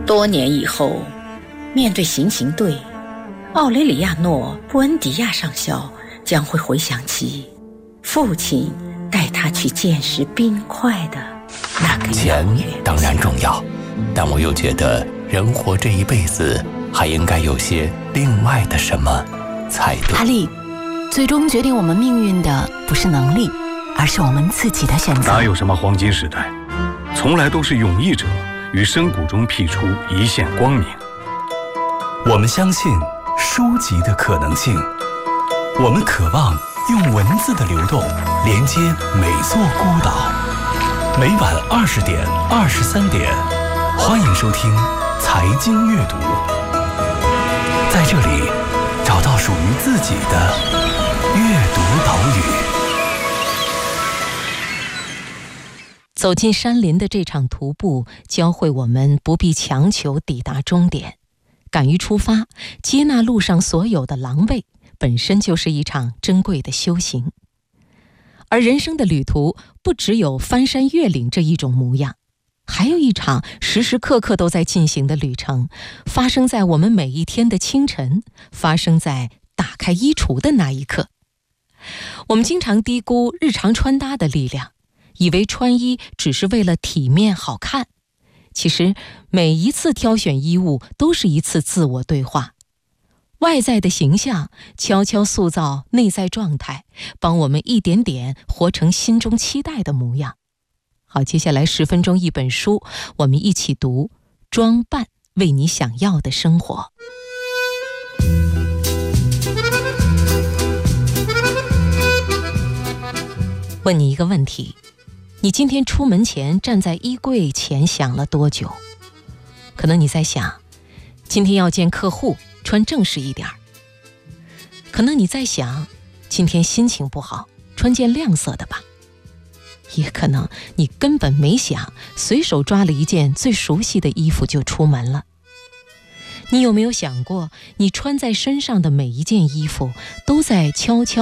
多年以后，面对行刑队，奥雷里亚诺·布恩迪亚上校将会回想起父亲带他去见识冰块的那个钱当然重要，但我又觉得人活这一辈子还应该有些另外的什么才对。 阿丽，最终决定我们命运的不是能力，而是我们自己的选择。 哪有什么黄金时代，从来都是勇毅者于深谷中辟出一线光明。 我们相信书籍的可能性，我们渴望用文字的流动连接每座孤岛。每晚20点、23点，欢迎收听财经阅读，在这里找到属于自己的阅读岛屿。 走进山林的这场徒步，教会我们不必强求抵达终点，敢于出发，接纳路上所有的狼狈，本身就是一场珍贵的修行。而人生的旅途不只有翻山越岭这一种模样，还有一场时时刻刻都在进行的旅程，发生在我们每一天的清晨，发生在打开衣橱的那一刻。我们经常低估日常穿搭的力量，以为穿衣只是为了体面好看，其实每一次挑选衣物都是一次自我对话。外在的形象悄悄塑造内在状态，帮我们一点点活成心中期待的模样。好，接下来10分钟一本书，我们一起读《装扮为你想要的生活》。问你一个问题，你今天出门前站在衣柜前想了多久？可能你在想，今天要见客户，穿正式一点。可能你在想，今天心情不好，穿件亮色的吧。也可能你根本没想，随手抓了一件最熟悉的衣服就出门了。你有没有想过，你穿在身上的每一件衣服都在悄悄